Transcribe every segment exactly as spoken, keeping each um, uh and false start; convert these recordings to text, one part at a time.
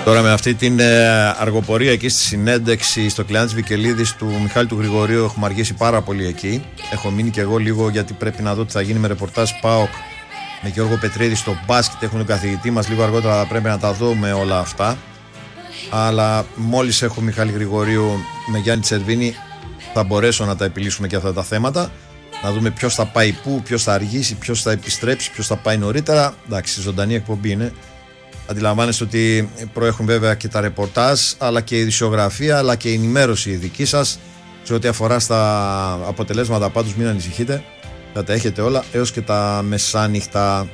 Τώρα με αυτή την ε, αργοπορία εκεί στη συνέντευξη στο Κλεάνθης Βικελίδης του Μιχάλη του Γρηγορίου έχουμε αργήσει πάρα πολύ εκεί. Έχω μείνει και εγώ λίγο γιατί πρέπει να δω τι θα γίνει με ρεπορτάζ ΠΑΟΚ με Γιώργο Πετρίδη στο μπάσκετ. Έχουν τον καθηγητή μας, λίγο αργότερα πρέπει να τα δούμε όλα αυτά. Αλλά μόλις έχω Μιχάλη Γρηγορίου με Γιάννη Τσερβίνη θα μπορέσω να τα επιλύσουμε και αυτά τα θέματα. Να δούμε ποιος θα πάει πού, ποιος θα αργήσει, ποιος θα επιστρέψει, ποιος θα πάει νωρίτερα. Εντάξει, ζωντανή εκπομπή είναι. Αντιλαμβάνεστε ότι προέχουν βέβαια και τα ρεπορτάζ, αλλά και η ειδησιογραφία, αλλά και η ενημέρωση η δική σας σε ό,τι αφορά στα αποτελέσματα. Πάντως μην ανησυχείτε, θα τα έχετε όλα έως και τα μεσάνυχτα.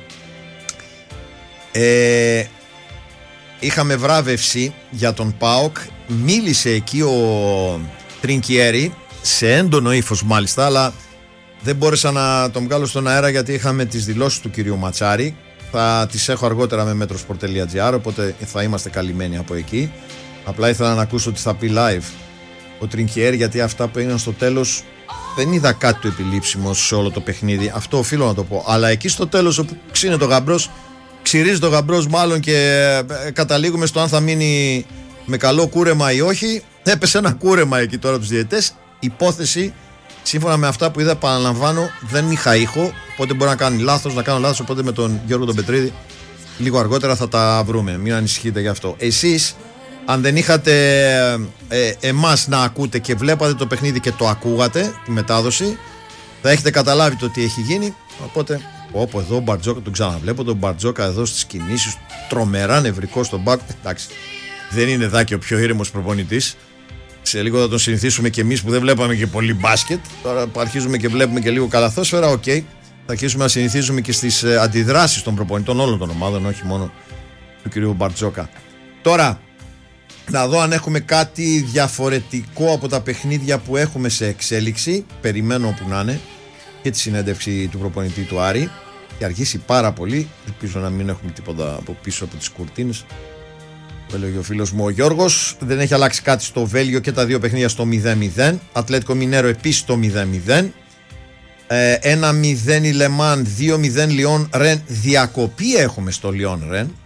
Ε, είχαμε βράβευση για τον ΠΑΟΚ. Μίλησε εκεί ο Τρινκιέρι σε έντονο ύφος μάλιστα, αλλά δεν μπόρεσα να τον βγάλω στον αέρα γιατί είχαμε τις δηλώσεις του κυρίου Ματσάρη. Θα τις έχω αργότερα με metrosport τελεία gr, οπότε θα είμαστε καλυμμένοι από εκεί. Απλά ήθελα να ακούσω τι θα πει live ο Τρινκιέρι, γιατί αυτά που έγιναν στο τέλος δεν είδα κάτι το επιλήψιμο σε όλο το παιχνίδι. Αυτό οφείλω να το πω. Αλλά εκεί στο τέλος όπου ξύνει το γαμπρός, ξυρίζει το γαμπρός μάλλον και καταλήγουμε στο αν θα μείνει με καλό κούρεμα ή όχι. Έπεσε ένα κούρεμα εκεί τώρα τους διαιτητές. Υπόθεση, σύμφωνα με αυτά που είδα, παραλαμβάνω, δεν είχα ήχο. Οπότε μπορεί να κάνει λάθος, να κάνω λάθος. Οπότε με τον Γιώργο τον Πετρίδη λίγο αργότερα θα τα βρούμε. Μην ανησυχείτε γι' αυτό. Εσείς, αν δεν είχατε ε, εμάς να ακούτε και βλέπατε το παιχνίδι και το ακούγατε, τη μετάδοση, θα έχετε καταλάβει το τι έχει γίνει. Οπότε, όπου εδώ ο Μπαρτζόκα, τον ξαναβλέπω τον Μπαρτζόκα εδώ στις κινήσεις, τρομερά νευρικό στον μπακ. Εντάξει, δεν είναι δάκι ο πιο ήρεμος προπονητής. Σε λίγο θα τον συνηθίσουμε και εμείς που δεν βλέπαμε και πολύ μπάσκετ. Τώρα που αρχίζουμε και βλέπουμε και λίγο καλαθόσφαιρα, οκ. Okay. Θα αρχίσουμε να συνηθίζουμε και στις ε, αντιδράσεις των προπονητών όλων των ομάδων, όχι μόνο του κυρίου Μπαρτζόκα. Τώρα, να δω αν έχουμε κάτι διαφορετικό από τα παιχνίδια που έχουμε σε εξέλιξη. Περιμένω όπου να είναι και τη συνέντευξη του προπονητή του Άρη. Και αργήσει πάρα πολύ. Ελπίζω να μην έχουμε τίποτα από πίσω από τις κουρτίνες. Το έλεγε ο φίλος μου ο Γιώργος. Δεν έχει αλλάξει κάτι στο Βέλγιο και τα δύο παιχνίδια στο μηδέν μηδέν. Ατλέτικο Μινέρο επίσης στο μηδέν μηδέν. Ε, ένα μηδέν η Λεμάν, δύο μηδέν Λιόν Ρεν. Διακοπή έχουμε στο Λιόν Ρεν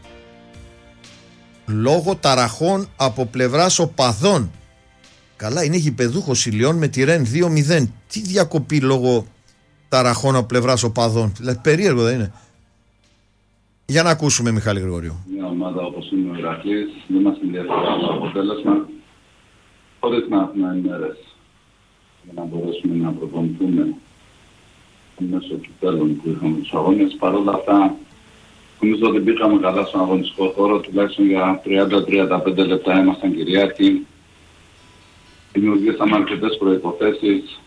λόγω ταραχών από πλευράς οπαδών. Καλά, είναι γηπεδούχος η Λιόν με τη Ρεν δύο μηδέν. Τι διακοπή λόγω ταραχών από πλευράς οπαδών? Δηλαδή περίεργο δεν είναι? Για να ακούσουμε Μιχάλη Γρηγορίου. Μια ομάδα όπως είναι ο Ηρακλής δεν μας ενδιαφέρει το αποτέλεσμα χωρίς να έχουμε ημέρες για να μπορέσουμε να προπονηθούμε μέσω του τέλων που είχαμε τους αγώνες. Παρ' όλα αυτά νομίζω ότι μπήκαμε καλά στον αγωνιστικό χώρο, τουλάχιστον για τριάντα με τριάντα πέντε λεπτά ήμασταν Κυριακοί. Δημιουργήσαμε αρκετές προϋποθέσεις.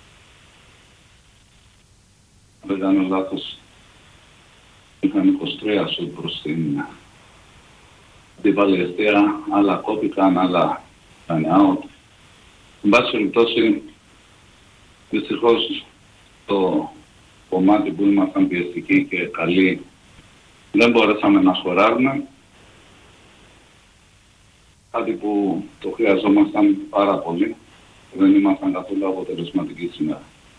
Δεν κάνω λάθος. Είχαν είκοσι τρία σουτ προς την αντίπαλη αιστεία, άλλα κόπηκαν, άλλα ήταν out. Εν πάση περιπτώσει, δυστυχώς το κομμάτι που ήμασταν πιεστικοί και καλοί δεν μπορέσαμε να σκοράρουμε. Κάτι που το χρειαζόμασταν πάρα πολύ. Δεν ήμασταν καθόλου αποτελεσματικοί σήμερα.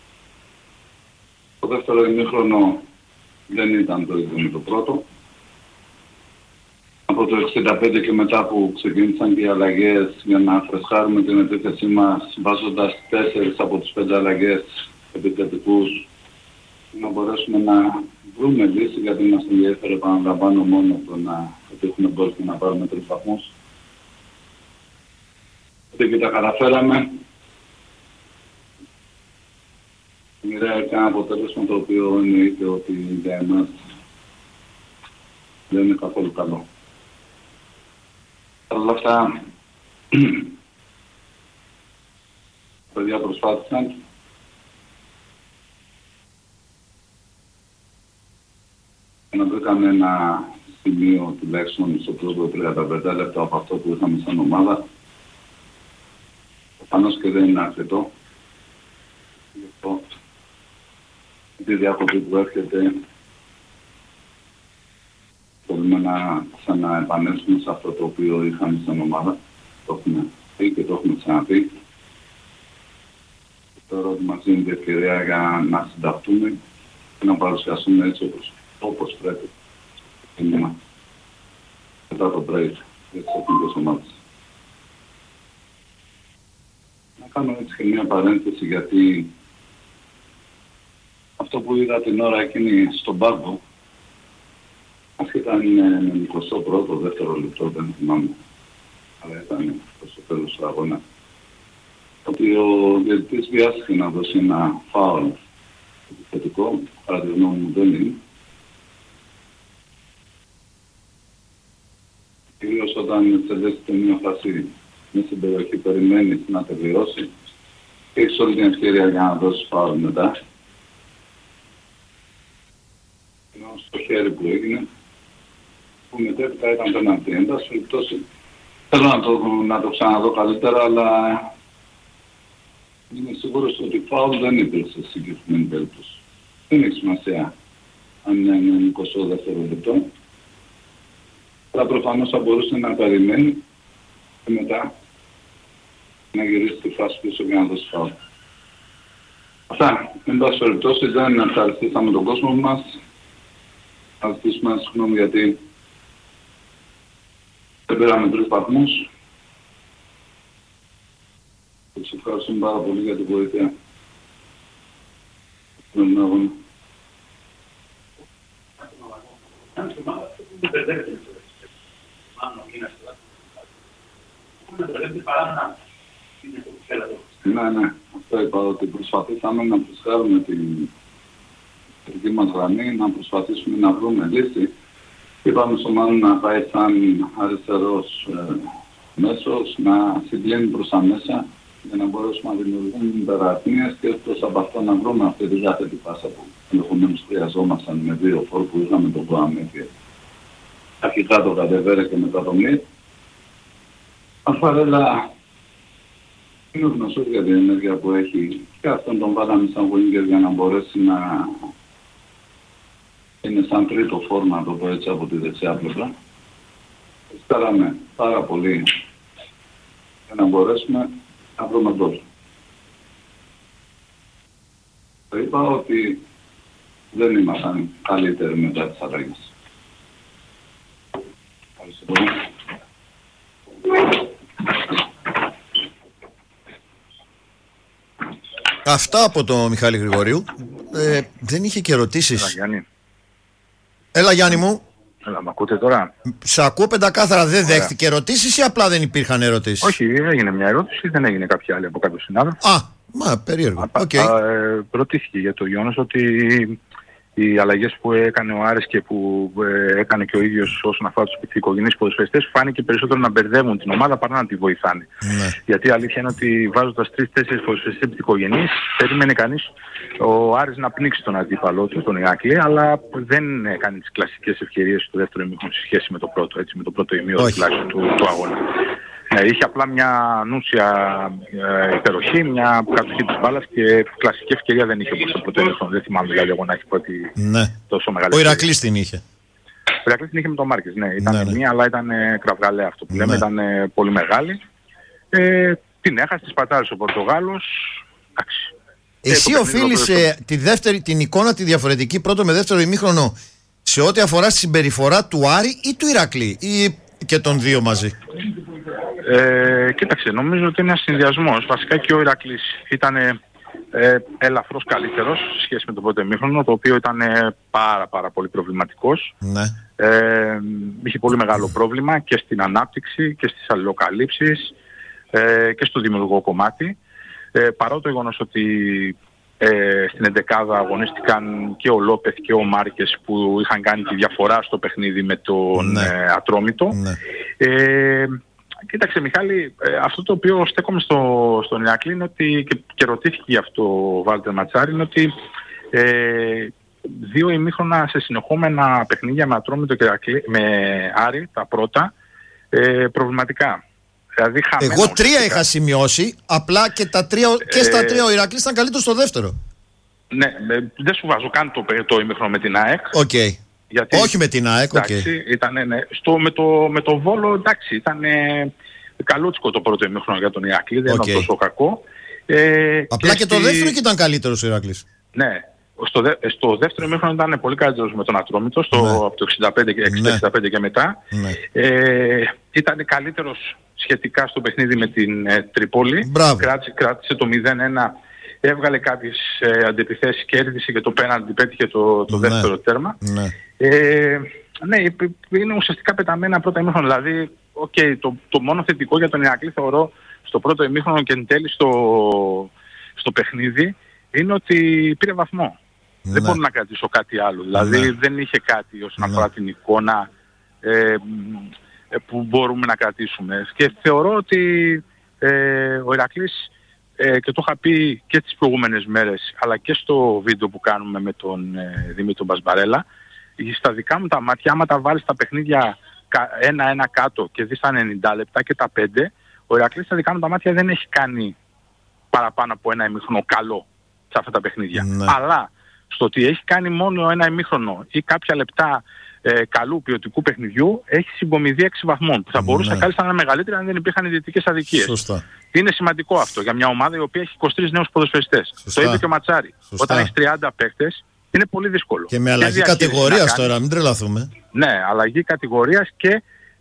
Το δεύτερο ημίχρονο δεν ήταν το ίδιο με το πρώτο. Από το εξήντα πέντε και μετά που ξεκίνησαν και οι αλλαγές για να φρεσκάρουμε την επίθεσή μας, βάζοντας τέσσερις από τις πέντε αλλαγές επιτετικούς, να μπορέσουμε να βρούμε λύση, γιατί μας ενδιαφέρει, επαναλαμβάνω, μόνο το να πετύχουμε γκολ και να πάρουμε τρεις βαθμούς. Και τα καταφέραμε. Μοιραία και ένα αποτέλεσμα το οποίο εννοείται ότι για εμάς δεν είναι καθόλου καλό. Παρ' όλα αυτά, τα παιδιά προσπάθησαν. Και να βρήκαμε ένα σημείο τουλάχιστον στο πρώτο τριάντα πέντε λεπτό από αυτό που είχαμε σαν ομάδα. Προφανώς και δεν είναι αρκετό. Τη διακοπή που έρχεται μπορούμε να ξαναεπανέλθουμε σε αυτό το οποίο είχαμε σαν ομάδα. Το έχουμε πει και το έχουμε ξαναπεί. Τώρα ότι μας δίνει την ευκαιρία για να συνταχτούμε και να παρουσιαστούμε έτσι όπως, όπως πρέπει. Είναι μετά το break για τις εθνικές ομάδες. Να κάνω έτσι και μια παρένθεση, γιατί αυτό που είδα την ώρα εκείνη στον πάγκο, ασχετά αν είναι με εικοστό πρώτο, δεύτερο λεπτό, δεν θυμάμαι, αλλά ήταν προς το τέλος του αγώνα, ότι ο διαιτητής βιάστηκε να δώσει ένα φάουλ επιθετικό, παρά τη γνώμη μου δεν είναι. Κυρίως όταν τελειώσει μια φάση μέσα στην περιοχή, περιμένεις να τελειώσει, έχεις όλη την ευκαιρία για να δώσεις φάουλ μετά. Ενώ στο χέρι που έγινε, που μετέπειτα ήταν πέναντι. Εν πάση περιπτώσει, θέλω να το, να το ξαναδώ καλύτερα, αλλά είμαι σίγουρος ότι φάουλ δεν υπήρξε σε συγκεκριμένη περίπτωση. Δεν έχει σημασία αν είναι εικοστό δεύτερο λεπτό. Αλλά προφανώς θα μπορούσε να περιμένει και μετά να γυρίσει τη φάση πίσω και να δώσει φάουλ. Αυτά. Εν πάση περιπτώσει, δεν ευχαριστήσαμε τον κόσμο μας. Θα ζητήσουμε ένα συγγνώμη γιατί δεν πήραμε τρεις βαθμούς. Και σας ευχαριστούμε πάρα πολύ για την βοήθεια. Στον αγώνα. Ναι, ναι. Αυτό είπα, ότι προσπαθήσαμε να προσφέρουμε την δική μας γραμμή, να προσπαθήσουμε να βρούμε λύση. Είπαμε στο Μάνο να πάει σαν αριστερός ε, μέσος, να συγκλίνει προς τα μέσα, για να μπορέσουμε να δημιουργούμε υπερατμίες και εκτός από αυτό να βρούμε αυτή τη κάθε πάσα που ενδεχομένως χρειαζόμασταν με δύο φόρ που είχαμε τον Κοάμι και αρχικά το Κατεβέρε και μετά το Μιτ. Αφαρέλα είναι γνωστός για την ενέργεια που έχει και αυτόν τον βάλαμε σαν winger για να μπορέσει να είναι σαν τρίτο φόρ, να το πω έτσι, από τη δεξιά πλευρά. Στάραμε πάρα πολύ για να μπορέσουμε να βρούμε γκολ. Θα είπα ότι δεν ήμασταν καλύτεροι μετά τις αλλαγές. Ευχαριστώ πολύ. Αυτά από το Μιχάλη Γρηγορίου. Ε, δεν είχε και ερωτήσεις. Έλα, Γιάννη. Έλα, Γιάννη μου. Έλα, μ' ακούτε τώρα? Σ' ακούω πεντακάθαρα. Δεν δέχτηκε ερωτήσεις ή απλά δεν υπήρχαν ερωτήσεις? Όχι, έγινε μια ερώτηση, δεν έγινε κάποια άλλη από κάποιο συνάδελφο. Α, μα περίεργο. Α, Okay. α, ε, ρωτήθηκε για το γεγονός ότι οι αλλαγές που έκανε ο Άρης και που ε, έκανε και ο ίδιος όσον αφορά τους οικογενείς ποδοσφαιριστές φάνηκε περισσότερο να μπερδεύουν την ομάδα παρά να τη βοηθάνε. Ναι. Γιατί η αλήθεια είναι ότι βάζοντας τρεις-τέσσερις ποδοσφαιριστές οικογενείς, περίμενε κανείς ο Άρης να πνίξει τον αντίπαλό του, τον Ηράκλειο, αλλά δεν έκανε τις κλασικές ευκαιρίες στο δεύτερο ημίχρονο σε σχέση με το πρώτο, έτσι, με το πρώτο ημίχρονο τουλάχιστον του, του αγώνα. Ναι, είχε απλά μια νούσια ε, υπεροχή, μια κατοχή της μπάλας και κλασική ευκαιρία δεν είχε όπως το αποτέλεσμα. Δεν θυμάμαι δηλαδή εγώ να έχει πω ότι ναι. τόσο μεγάλη. Ο Ηρακλής την είχε. Ο Ηρακλής την είχε με τον Μάρκες, ναι. Ήταν ναι, ναι. μία, αλλά ήταν ε, κραυγαλαία αυτό που ναι. λέμε, ήταν ε, πολύ μεγάλη. Ε, την έχασε, της πατάρες ο Πορτογάλος. Εντάξει. Εσύ ε, οφείλεις ε, τη δεύτερη, την εικόνα τη διαφορετική πρώτο με δεύτερο ημίχρονο σε ό,τι αφορά στη συμπεριφορά του Άρη ή του Ηρακλή ή και των δύο μαζί? Ε, κοίταξε, νομίζω ότι είναι ένας συνδυασμός. Βασικά και ο Ηρακλής ήταν ε, ελαφρώς καλύτερος σε σχέση με το πρώτο ημίχρονο, το οποίο ήταν ε, πάρα πάρα πολύ προβληματικός. Ναι. Ε, είχε πολύ μεγάλο πρόβλημα και στην ανάπτυξη και στις αλληλοκαλύψεις ε, και στο δημιουργικό κομμάτι. Ε, παρά το γεγονός ότι ε, στην εντεκάδα αγωνίστηκαν και ο Λόπεθ και ο Μάρκες που είχαν κάνει τη διαφορά στο παιχνίδι με τον ναι. ε, Ατρόμητο. Ναι. Ε, Κοίταξε Μιχάλη, ε, αυτό το οποίο στέκομαι στο, στον Ηρακλή είναι ότι, και, και ρωτήθηκε γι' αυτό ο Βάλτερ Ματσάρη, είναι ότι ε, δύο ημίχρονα σε συνεχόμενα παιχνίδια με Ατρόμητο και Ηρακλή, με Άρη, τα πρώτα, ε, προβληματικά. Δηλαδή, εγώ τρία είχα σημειώσει, απλά και, τα τρία, και στα τρία ο Ηρακλής ήταν καλύτερο στο δεύτερο. Ναι, δεν σου βάζω καν το, το ημίχρονο με την ΑΕΚ. Okay. Γιατί, όχι με την ΑΕΚ, εντάξει, okay. ήτανε, ναι. Στο, με, το, με το Βόλο, εντάξει, ήταν ε, καλούτσικο το πρώτο ημίχρονο για τον Ηρακλή, δεν okay. ήταν τόσο κακό. Ε, απλά και, και στη... το δεύτερο και ήταν καλύτερος ο Ηρακλής. Ναι, στο, δε, στο δεύτερο ημίχρονο ήταν πολύ καλύτερος με τον Ατρόμητο, στο, ναι. από το εξήντα πέντε, εξήντα, ναι. εξήντα πέντε και μετά. Ναι. Ε, ήταν καλύτερος σχετικά στο παιχνίδι με την ε, Τρίπολη. Κράτησε, κράτησε το μηδέν ένα, έβγαλε κάποιες ε, αντεπιθέσεις, κέρδισε και το πέναλτι, πέτυχε το, το ναι. δεύτερο τέρμα. Ναι. Ε, ναι, είναι ουσιαστικά πεταμένα πρώτα ημίχρονο. Δηλαδή, okay, το, το μόνο θετικό για τον Ηρακλή θεωρώ στο πρώτο ημίχρονο και εν τέλει στο, στο παιχνίδι είναι ότι πήρε βαθμό. Ναι. Δεν μπορώ να κρατήσω κάτι άλλο. Δηλαδή ναι. δεν είχε κάτι όσον αφορά ναι. την εικόνα ε, που μπορούμε να κρατήσουμε. Και θεωρώ ότι ε, ο Ηρακλής, ε, και το είχα πει και τις προηγούμενες μέρες, αλλά και στο βίντεο που κάνουμε με τον ε, Δημήτρη Μπασμπαρέλα, στα δικά μου τα μάτια, άμα τα βάλεις τα παιχνίδια ένα-ένα κάτω και δεις τα ενενήντα λεπτά και τα πέντε, ο Ηρακλής στα δικά μου τα μάτια δεν έχει κάνει παραπάνω από ένα ημίχρονο καλό σε αυτά τα παιχνίδια. Ναι. Αλλά στο ότι έχει κάνει μόνο ένα ημίχρονο ή κάποια λεπτά ε, καλού ποιοτικού παιχνιδιού, έχει συγκομιδεί έξι βαθμών, που θα μπορούσε ναι. κάλλιστα να είναι μεγαλύτερα αν δεν υπήρχαν ιδιωτικές αδικίες. Σωστά. Είναι σημαντικό αυτό για μια ομάδα η οποία έχει είκοσι τρεις νέους ποδοσφαιριστές. Το είπε και ο Ματσάρη. Σωστά. Όταν έχει τριάντα παίκτες, είναι πολύ δύσκολο. Και με αλλαγή κατηγορίας τώρα, μην τρελαθούμε. Ναι, αλλαγή κατηγορίας και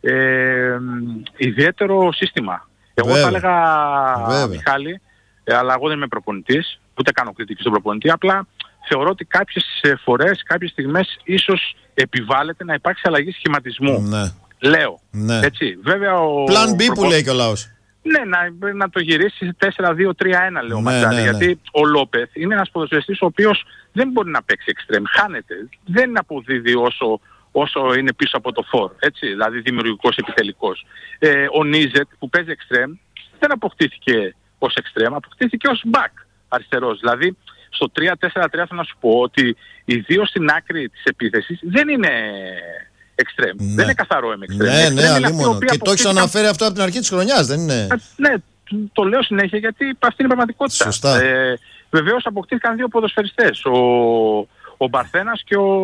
ε, ιδιαίτερο σύστημα. Εγώ Βέβαια. θα έλεγα, Βέβαια. Μιχάλη, ε, αλλά εγώ δεν είμαι προπονητής, ούτε κάνω κριτική στον προπονητή, απλά θεωρώ ότι κάποιες φορές, κάποιες στιγμές ίσως επιβάλλεται να υπάρξει αλλαγή σχηματισμού. Ναι. Λέω. Ναι. Έτσι. Βέβαια ο... Plan B προπο... που λέει και ο λαός. Ναι, να, να το γυρίσει τέσσερα δύο τρία ένα λέω, ναι, Ματσάρη, ναι, ναι. γιατί ο Λόπεθ είναι ένας ποδοσφαιριστής ο οποίος δεν μπορεί να παίξει εξτρέμ, χάνεται, δεν αποδίδει όσο, όσο είναι πίσω από το φορ, έτσι, δηλαδή δημιουργικός επιτελικός. Ε, ο Νίζετ που παίζει εξτρέμ δεν αποκτήθηκε ως εξτρέμ, αποκτήθηκε ως back αριστερός, δηλαδή στο τρία τέσσερα τρία θέλω να σου πω ότι οι δύο στην άκρη της επίθεσης δεν είναι εξτρέμ. Ναι. Δεν είναι καθαρό εμ εξτρέμ. Ναι, ναι, αλλήμον. Και το έχεις αναφέρει αυτό από την αρχή της χρονιάς, δεν είναι? Ναι, το λέω συνέχεια γιατί αυτή είναι η πραγματικότητα. Σωστά. Ε, βεβαίως αποκτήθηκαν δύο ποδοσφαιριστές, ο, ο Μπαρθένας και ο,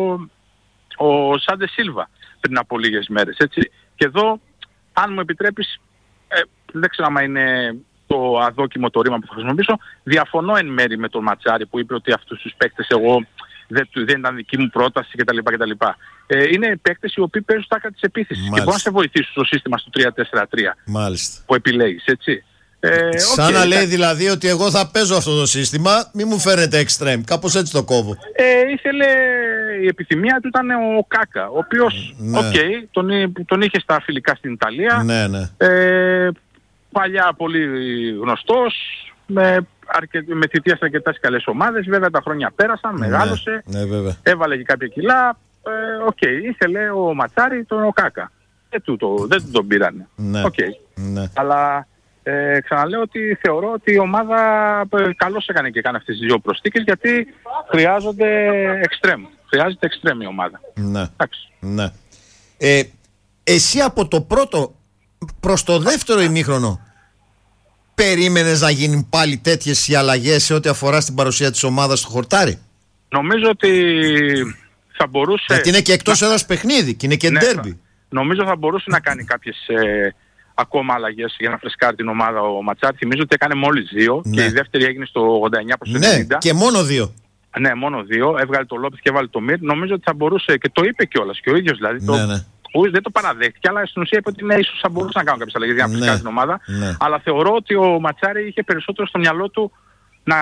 ο Σάντε Σίλβα πριν από λίγες μέρες. Έτσι. Και εδώ, αν μου επιτρέπεις, ε, δεν ξέρω άμα είναι το αδόκιμο το ρήμα που θα χρησιμοποιήσω, διαφωνώ εν μέρη με τον Ματσάρη που είπε ότι αυτούς τους παίκτες εγώ δεν, δεν ήταν δική μου πρόταση κτλ. κτλ. Ε, είναι παίκτες οι οποίοι παίζουν στα άκρα της επίθεσης και μπορούν να σε βοηθήσουν στο σύστημα στο τρία τέσσερα τρία Μάλιστα. που επιλέγεις, έτσι. Ε, Σαν okay, να λέει θα... δηλαδή ότι εγώ θα παίζω αυτό το σύστημα, μη μου φέρετε extreme, κάπως έτσι το κόβω. Ε, ήθελε, η επιθυμία του ήταν ο Κάκα, ο οποίος, ναι. okay, τον, τον είχε στα φιλικά στην Ιταλία, ναι, ναι. Ε, παλιά πολύ γνωστός, με, αρκε... με θητεία σε αρκετές καλές ομάδες, βέβαια τα χρόνια πέρασαν, ναι, μεγάλωσε, ναι, βέβαια. Έβαλε και κάποια κιλά, οκ, ε, okay, ήθελε ο Ματσάρη τον ο Κάκα, δεν του, το, δεν του τον πήρανε, ναι, okay. ναι. Αλλά ε, ξαναλέω ότι θεωρώ ότι η ομάδα ε, καλώς έκανε και έκανε αυτές τις δύο προσθήκες γιατί χρειάζονται εξτρέμ, χρειάζεται εξτρέμ η ομάδα. Ναι, ναι. Ε, εσύ από το πρώτο προς το δεύτερο ημίχρονο περίμενες να γίνουν πάλι τέτοιες οι αλλαγές σε ό,τι αφορά στην παρουσία της ομάδας στο χορτάρι? Νομίζω ότι θα μπορούσε... Γιατί είναι και εκτός να... έδρας παιχνίδι και είναι και ντέρμπι. Ναι, νομίζω θα μπορούσε να κάνει κάποιες ε, ακόμα αλλαγές για να φρεσκάρει την ομάδα ο Ματσάρη. Θυμίζω ότι έκανε μόλις δύο, ναι, και η δεύτερη έγινε στο ογδόντα εννιά προς ενενήντα. Ναι, και μόνο δύο. Ναι, μόνο δύο. Έβγαλε το Λόπεθ και έβαλε το Μυρ. Νομίζω ότι θα μπορούσε, και το είπε κιόλας και ο ίδιος δηλαδή. Ναι, το... ναι. Δεν το παραδέχτηκε, αλλά στην ουσία είπε ότι ναι, ίσως θα μπορούσε να κάνω κάποιες αλλαγές για να φρεσκάρει, ναι, την ομάδα. Ναι. Αλλά θεωρώ ότι ο Ματσάρη είχε περισσότερο στο μυαλό του να,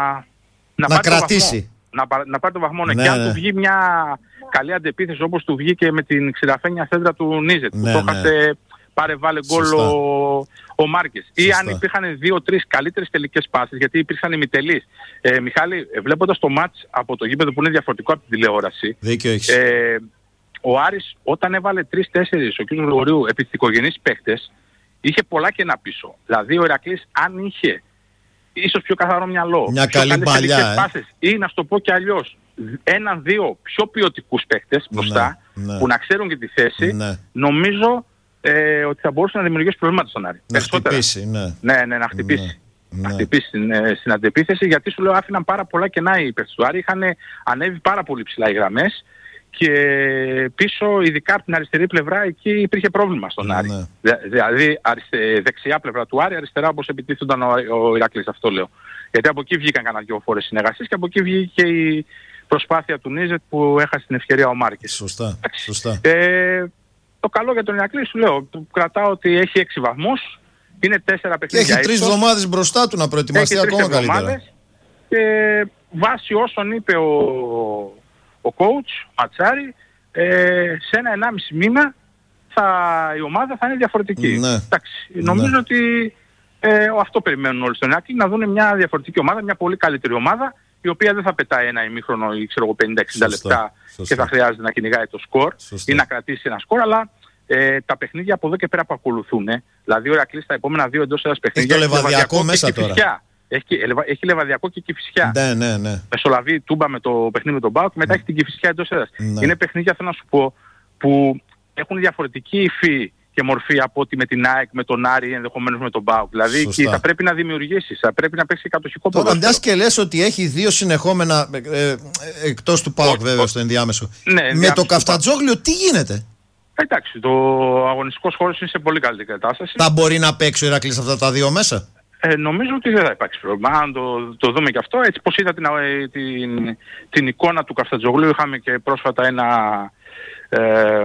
να, να πάρει κρατήσει. Το να, να πάρει το βαθμό. Ναι, ναι, και αν ναι. του βγει μια καλή αντεπίθεση όπως του βγήκε με την ξηραφένια σέντρα του Νίζετ, ναι, που το ναι. έχασε, πάρε βάλε γκολ ο, ο Μάρκες. Ή αν υπήρχαν δύο-τρεις καλύτερες τελικές πάσες, γιατί υπήρχαν ημιτελείς. Ε, Μιχάλη, βλέποντας το μάτς από το γήπεδο που είναι διαφορετικό από την τηλεόραση, δίκιο έχεις. Ε, ο Άρης όταν έβαλε τρεις τέσσερις ο κ. Γρηγορίου επιθετικογενείς παίχτες, είχε πολλά κενά πίσω. Δηλαδή ο Ηρακλής αν είχε ίσως πιο καθαρό μυαλό, μια πιο καλή παλιά, ε. πάσες, ή να στο πω και αλλιώς, έναν-δύο πιο ποιοτικούς παίχτες μπροστά, ναι, ναι, που να ξέρουν και τη θέση, ναι, νομίζω ε, ότι θα μπορούσε να δημιουργήσει προβλήματα στον Άρη. Να χτυπήσει, ναι. Ναι, ναι, να χτυπήσει. Ναι. Να χτυπήσει στην, στην αντεπίθεση, γιατί σου λέω άφηναν πάρα πολλά κενά οι παίκτες του Άρη, είχαν ανέβει πάρα πολύ ψηλά οι γραμμές και πίσω, ειδικά από την αριστερή πλευρά, εκεί υπήρχε πρόβλημα στον Άρη. Ναι. Δηλαδή αριστε, δεξιά πλευρά του Άρη, αριστερά όπως επιτίθονταν ο, ο Ηρακλής, αυτό λέω. Γιατί από εκεί βγήκαν κανένα δυο φορές συνεργασίες και από εκεί βγήκε η προσπάθεια του Νίζετ που έχασε την ευκαιρία ο Μάρκες. Σωστά, σωστά. Ε, το καλό για τον Ηρακλή, σου λέω, κρατάω ότι έχει έξι βαθμούς, είναι τέσσερα παιχνίδια. Και έχει τρεις εβδομάδες μπροστά του να προετοιμαστεί ακόμα καλύτερα. Και βάσει όσων είπε ο, ο coach, Ματσάρη, ε, σε ένα ενάμιση μήνα θα, η ομάδα θα είναι διαφορετική. Ναι. Εντάξει, νομίζω ναι. ότι ε, αυτό περιμένουν όλοι στον Ηρακλή, να δουν μια διαφορετική ομάδα, μια πολύ καλύτερη ομάδα, η οποία δεν θα πετάει ένα ημίχρονο ή ξέρω εγώ πενήντα εξήντα λεπτά σωστά. Και θα χρειάζεται να κυνηγάει το σκορ σωστά. Ή να κρατήσει ένα σκορ, αλλά ε, τα παιχνίδια από εδώ και πέρα που ακολουθούν, ε, δηλαδή ο Ηρακλής στα επόμενα δύο εντός έδρας παιχνίδια έχει το Λεβαδιακό μέσα τώρα. Φυσιά. Έχει, έχει Λεβαδιακό και Κηφισιά. Ναι, ναι, ναι. Μεσολαβεί Τούμπα με το παιχνίδι με τον ΠΑΟΚ και μετά mm. έχει την Κηφισιά εντός έδρας. Ναι. Είναι παιχνίδια, θέλω να σου πω, που έχουν διαφορετική υφή και μορφή από ότι με την ΑΕΚ, με τον Άρη, ενδεχομένως με τον ΠΑΟΚ. Δηλαδή εκεί θα πρέπει να δημιουργήσεις, θα πρέπει να παίξει κατοχικό ποδόσφαιρο. Τώρα, μιας και λες ότι έχει δύο συνεχόμενα, ε, ε, εκτός του ΠΑΟΚ βέβαια ο, στο ενδιάμεσο. Ναι, με ενδιάμεσο το Καφτατζόγλιο τι γίνεται? Εντάξει, το αγωνιστικός χώρος είναι σε πολύ καλή κατάσταση. Θα μπορεί να παίξει ο Ηρακλής αυτά τα δύο μέσα? Ε, νομίζω ότι δεν θα υπάρξει πρόβλημα. Αν το, το δούμε και αυτό, έτσι πως είδα την, την, την εικόνα του Καφτατζόγλιου, είχαμε και πρόσφατα ένα ε,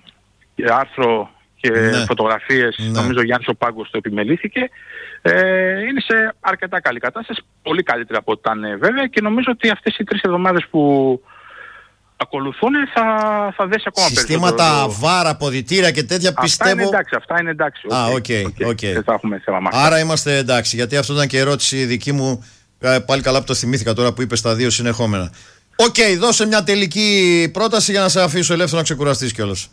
άρθρο και ναι. φωτογραφίες, ναι. νομίζω ο Γιάννης ο Πάγκος το επιμελήθηκε. Ε, είναι σε αρκετά καλή κατάσταση, πολύ καλύτερα από ό,τι ήταν βέβαια, και νομίζω ότι αυτές οι τρεις εβδομάδες που ακολουθούν θα, θα δέσει ακόμα περισσότερο. Συστήματα βάρα, αποδυτήρια και τέτοια αυτά πιστεύω... Αυτά είναι εντάξει, αυτά είναι εντάξει. Α, οκ, okay, okay. okay. Δεν θα έχουμε θέμα μάχη. Άρα είμαστε εντάξει, γιατί αυτό ήταν και ερώτηση δική μου, πάλι καλά που το θυμήθηκα τώρα που είπες τα δύο συνεχόμενα. Οκ, okay, δώσε μια τελική πρόταση για να σε αφήσω ελεύθερο να ξεκουραστείς κιόλας.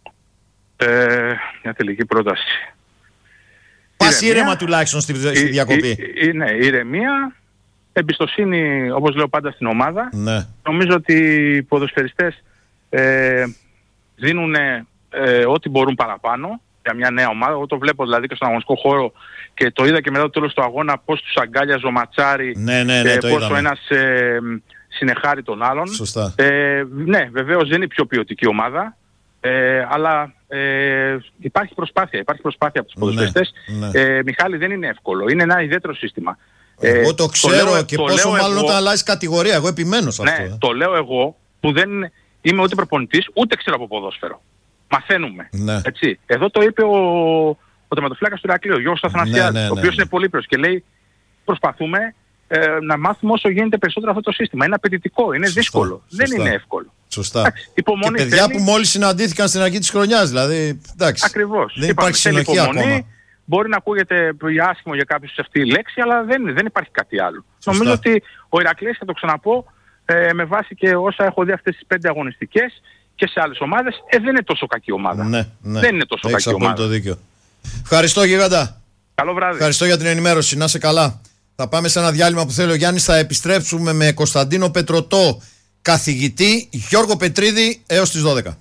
Ε, μια τελική πρόταση. Πας ήρεμα τουλάχιστον στη, στη διακοπή. Η, η, ναι, ηρεμία, εμπιστοσύνη, όπως λέω πάντα, στην ομάδα. Ναι. Νομίζω ότι οι ποδοσφαιριστές ε, δίνουν ε, ό,τι μπορούν παραπάνω για μια νέα ομάδα. Εγώ το βλέπω δηλαδή και στον αγωνιστικό χώρο και το είδα και μετά το τέλος του αγώνα πώς τους αγκάλιαζε ο Ματσάρη, ναι, ναι, ναι, ε, το πώς ο ένας ε, συνεχάρει τον άλλον. Σωστά. Ε, ναι, βεβαίως δεν είναι η πιο ποιοτική ομάδα. Ε, αλλά ε, υπάρχει προσπάθεια, υπάρχει προσπάθεια από τους ποδοσφαιριστές. Ναι, ναι. Ε, Μιχάλη, δεν είναι εύκολο, είναι ένα ιδιαίτερο σύστημα. Εγώ το ξέρω το λέω, και το πόσο μάλλον εγώ, όταν αλλάζει κατηγορία, εγώ επιμένω σε αυτό. Ναι, ε. το λέω εγώ που δεν είμαι ούτε προπονητής, ούτε ξέρω από ποδόσφαιρο. Μαθαίνουμε. Ναι. Έτσι. Εδώ το είπε ο, ο τερματοφύλακας του Ηρακλείου, ο Γιώργος Αθανασιάδης, ναι, ναι, ναι, ο οποίος ναι. είναι πολύπλευρος και λέει προσπαθούμε ε, να μάθουμε όσο γίνεται περισσότερο αυτό το σύστημα. Είναι απαιτητικό, είναι σωστό, δύσκολο, σωστά. Δεν είναι εύκολο. Σωστά. Εντάξει, και παιδιά θέλει... που μόλις συναντήθηκαν στην αρχή της χρονιάς, δηλαδή, εντάξει. Ακριβώς. Δεν Είπαμε, υπάρχει συνοχή ακόμα. Μπορεί να ακούγεται άσχημο για κάποιους αυτή η λέξη, αλλά δεν, δεν υπάρχει κάτι άλλο. Σωστά. Νομίζω ότι ο Ηρακλής, θα το ξαναπώ, ε, με βάση και όσα έχω δει αυτές τις πέντε αγωνιστικές και σε άλλες ομάδες, ε, δεν είναι τόσο κακή ομάδα. Ναι, ναι. Δεν είναι τόσο κακή ομάδα. Το δίκιο. Ευχαριστώ γίγαντα. Καλό βράδυ. Ευχαριστώ για την ενημέρωση. Να είσαι καλά. Θα πάμε σε ένα διάλειμμα που θέλει ο Γιάννης. Θα επιστρέψουμε με Κωνσταντίνο Πετρωτό, καθηγητή, Γιώργο Πετρίδη έως τις δώδεκα.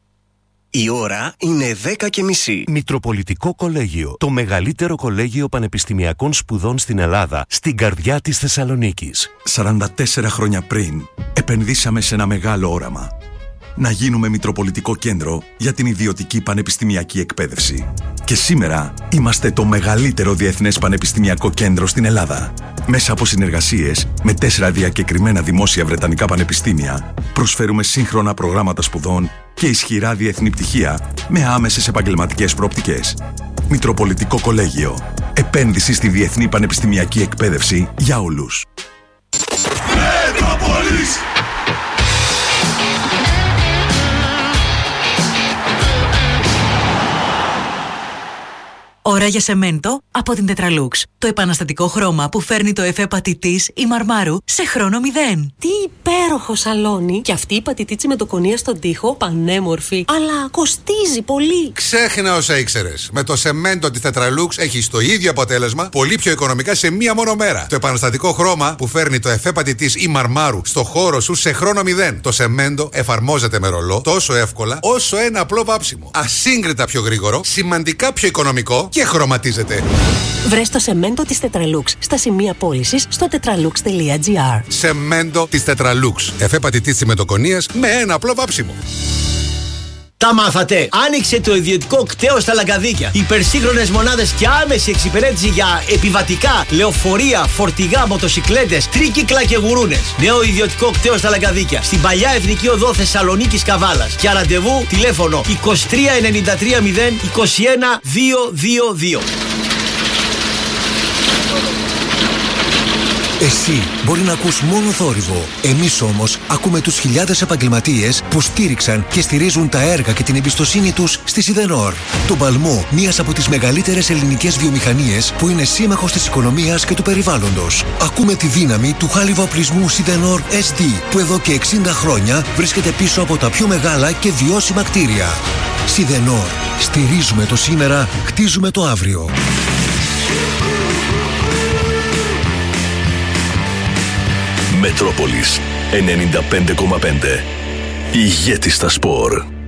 Η ώρα είναι δέκα και μισή. Μητροπολιτικό Κολέγιο. Το μεγαλύτερο κολέγιο πανεπιστημιακών σπουδών στην Ελλάδα, στην καρδιά της Θεσσαλονίκης. σαράντα τέσσερα χρόνια πριν, επενδύσαμε σε ένα μεγάλο όραμα. Να γίνουμε Μητροπολιτικό Κέντρο για την ιδιωτική πανεπιστημιακή εκπαίδευση. Και σήμερα είμαστε το μεγαλύτερο διεθνές πανεπιστημιακό κέντρο στην Ελλάδα. Μέσα από συνεργασίες με τέσσερα διακεκριμένα δημόσια βρετανικά πανεπιστήμια, προσφέρουμε σύγχρονα προγράμματα σπουδών και ισχυρά διεθνή πτυχία με άμεσες επαγγελματικές προοπτικές. Μητροπολιτικό Κολέγιο. Επένδυση στη διεθνή πανεπιστημιακή εκπαίδευση για όλους. Ώρα για σεμέντο από την Τετραλούξ. Το επαναστατικό χρώμα που φέρνει το εφέ πατητής ή μαρμάρου σε χρόνο μηδέν. Τι υπέροχο σαλόνι! Και αυτή η πατητίτσι με το κονία στον τοίχο, πανέμορφη, αλλά κοστίζει πολύ. Ξέχνα όσα ήξερες. Με το σεμέντο της Τετραλούξ έχεις το ίδιο αποτέλεσμα, πολύ πιο οικονομικά σε μία μόνο μέρα. Το επαναστατικό χρώμα που φέρνει το εφέ πατητής ή μαρμάρου στο χώρο σου σε χρόνο μηδέν. Το σεμέντο εφαρμόζεται με ρολό τόσο εύκολα όσο ένα απλό βάψιμο. Ασύγκριτα πιο γρήγορο, σημαντικά πιο οικονομικό και χρωματίζεται. Βρες το σεμέντο της Τετραλούξ στα σημεία πώλησης στο tetralux τελεία gr. Σεμέντο της Τετραλούξ. Εφέ πατητής συμμετοκονίας με ένα απλό βάψιμο. Τα μάθατε! Άνοιξε το ιδιωτικό κτέο στα Λαγκαδίκια. Υπερσύγχρονες μονάδες και άμεση εξυπηρέτηση για επιβατικά, λεωφορεία, φορτηγά, μοτοσικλέτες, τρίκυκλα και γουρούνες. Νέο ιδιωτικό κτέο στα Λαγκαδίκια. Στην παλιά Εθνική Οδό Θεσσαλονίκης Καβάλας. Για ραντεβού τηλέφωνο είκοσι τρία ενενήντα τρία μηδέν είκοσι ένα διακόσια είκοσι δύο. Εσύ μπορεί να ακούς μόνο θόρυβο. Εμείς όμως ακούμε τους χιλιάδες επαγγελματίες που στήριξαν και στηρίζουν τα έργα και την εμπιστοσύνη τους στη Σιδενόρ. Το παλμό, μίας από τις μεγαλύτερες ελληνικές βιομηχανίες που είναι σύμμαχος της οικονομίας και του περιβάλλοντος. Ακούμε τη δύναμη του χάλιβα-οπλισμού Σιδενόρ ες ντι που εδώ και εξήντα χρόνια βρίσκεται πίσω από τα πιο μεγάλα και βιώσιμα κτίρια. Σιδενόρ. Στηρίζουμε το σήμερα, χτίζουμε το αύριο. Μετρόπολης ενενήντα πέντε κόμμα πέντε. Ηγέτη στα σπορ.